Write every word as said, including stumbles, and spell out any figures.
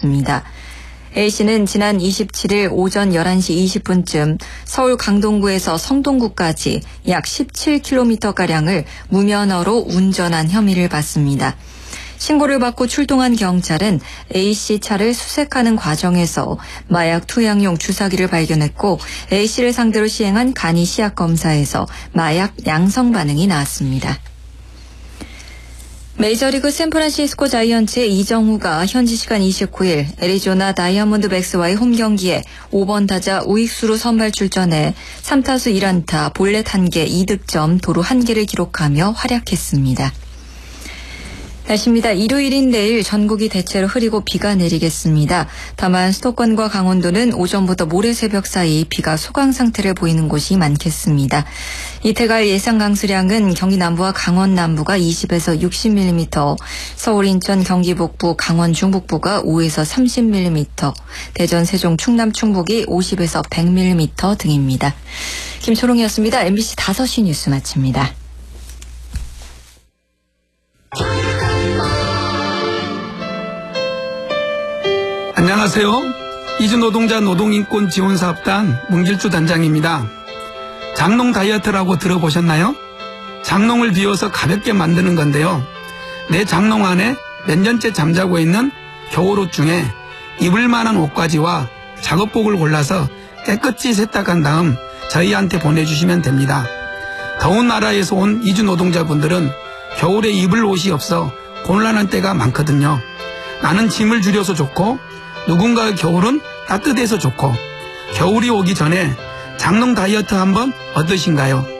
밝혔습니다. A씨는 지난 이십칠일 오전 열한 시 이십 분쯤 서울 강동구에서 성동구까지 약 십칠 킬로미터가량을 무면허로 운전한 혐의를 받습니다. 신고를 받고 출동한 경찰은 A씨 차를 수색하는 과정에서 마약 투약용 주사기를 발견했고 A씨를 상대로 시행한 간이 시약 검사에서 마약 양성 반응이 나왔습니다. 메이저리그 샌프란시스코 자이언츠의 이정후가 현지 시간 이십구일 애리조나 다이아몬드백스와의 홈경기에 오 번 타자 우익수로 선발 출전해 삼 타수 일 안타, 볼넷 한 개, 이 득점, 도루 한 개를 기록하며 활약했습니다. 날씨입니다. 일요일인 내일 전국이 대체로 흐리고 비가 내리겠습니다. 다만 수도권과 강원도는 오전부터 모레 새벽 사이 비가 소강 상태를 보이는 곳이 많겠습니다. 이태갈 예상 강수량은 경기 남부와 강원 남부가 이십에서 육십 밀리미터, 서울, 인천, 경기 북부, 강원 중북부가 오에서 삼십 밀리미터, 대전, 세종, 충남, 충북이 오십에서 백 밀리미터 등입니다. 김초롱이었습니다. 엠비씨 다섯 시 뉴스 마칩니다. 안녕하세요. 이주노동자 노동인권지원사업단 문길주 단장입니다. 장농 다이어트라고 들어보셨나요? 장농을 비워서 가볍게 만드는 건데요. 내 장농 안에 몇 년째 잠자고 있는 겨울옷 중에 입을 만한 옷가지와 작업복을 골라서 깨끗이 세탁한 다음 저희한테 보내주시면 됩니다. 더운 나라에서 온 이주노동자분들은 겨울에 입을 옷이 없어 곤란한 때가 많거든요. 나는 짐을 줄여서 좋고 누군가의 겨울은 따뜻해서 좋고 겨울이 오기 전에 장농 다이어트 한번 어떠신가요?